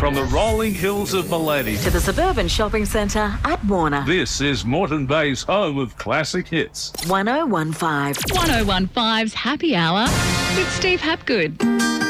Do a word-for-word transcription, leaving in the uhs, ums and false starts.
From the rolling hills of Malady to the suburban shopping centre at Warner. This is Moreton Bay's home of classic hits. one oh one five. one oh one five's Happy Hour with Steve Hapgood.